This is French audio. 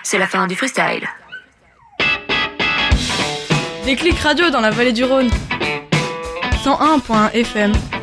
c'est la fin du freestyle. Déclic radio dans la vallée du Rhône. 101.1 FM.